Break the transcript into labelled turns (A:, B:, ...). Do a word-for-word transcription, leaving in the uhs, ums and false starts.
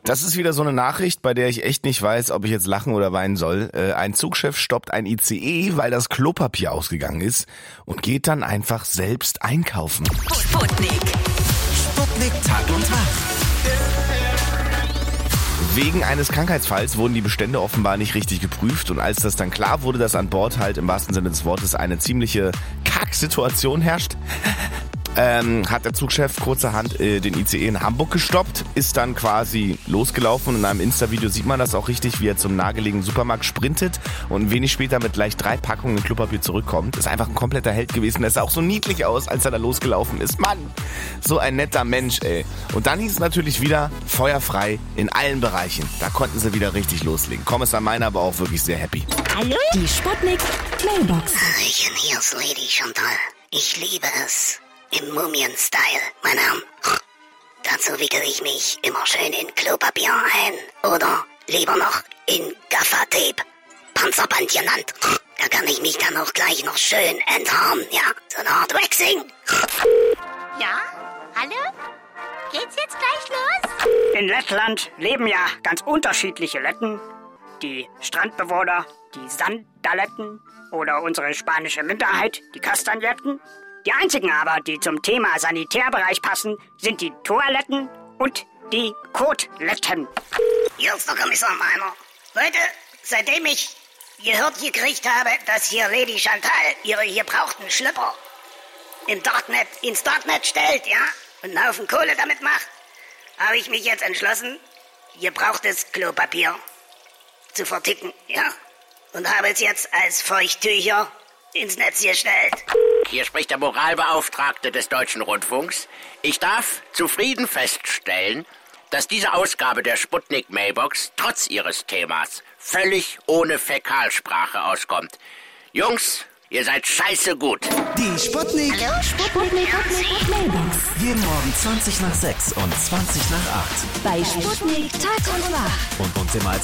A: Das ist wieder so eine Nachricht, bei der ich echt nicht weiß, ob ich jetzt lachen oder weinen soll. Äh, ein Zugchef stoppt ein I C E, weil das Klopapier ausgegangen ist und geht dann einfach selbst einkaufen.
B: Sputnik.
C: Sputnik Tag und Tag.
A: Wegen eines Krankheitsfalls wurden die Bestände offenbar nicht richtig geprüft und als das dann klar wurde, dass an Bord halt im wahrsten Sinne des Wortes eine ziemliche Kacksituation herrscht, ähm, hat der Zugchef kurzerhand äh, den I C E in Hamburg gestoppt, ist dann quasi losgelaufen und in einem Insta-Video sieht man das auch richtig, wie er zum nahegelegenen Supermarkt sprintet und ein wenig später mit gleich drei Packungen Klopapier zurückkommt. Ist einfach ein kompletter Held gewesen. Der sah auch so niedlich aus, als er da losgelaufen ist. Mann, so ein netter Mensch, ey. Und dann hieß es natürlich wieder feuerfrei in allen Bereichen. Da konnten sie wieder richtig loslegen. Kommissar Meiner war auch wirklich sehr happy.
B: Hallo? Die Sputnik Mailbox.
D: Hallöchen, hier ist Lady Chantal. Ich liebe es. Im Mumien-Style, meine Herren. Dazu wickel ich mich immer schön in Klopapier ein. Oder lieber noch in Gaffertape. Panzerband genannt. Da kann ich mich dann auch gleich noch schön enthaaren, ja? So eine Art Waxing.
E: Ja? Hallo? Geht's jetzt gleich los?
F: In Lettland leben ja ganz unterschiedliche Letten. Die Strandbewohner, die Sandaletten oder unsere spanische Minderheit, die Kastagnetten. Die einzigen aber, die zum Thema Sanitärbereich passen, sind die Toiletten und die Koteletten.
D: Hier ist der Kommissar Meiner. Leute, seitdem ich gehört gekriegt habe, dass hier Lady Chantal ihre gebrauchten Schlüpper im Darknet, ins Darknet stellt, ja, und einen Haufen Kohle damit macht, habe ich mich jetzt entschlossen, gebrauchtes Klopapier zu verticken, ja, und habe es jetzt als Feuchttücher ins Netz gestellt.
G: Hier spricht der Moralbeauftragte des Deutschen Rundfunks. Ich darf zufrieden feststellen, dass diese Ausgabe der Sputnik Mailbox trotz ihres Themas völlig ohne Fäkalsprache auskommt. Jungs, ihr seid scheiße gut.
C: Die Sputnik.
B: Hallo? Sputnik Mailbox.
C: Jeden Morgen zwanzig nach sechs und zwanzig nach acht.
B: Bei Sputnik Tag und Nacht.
C: Und uns immer als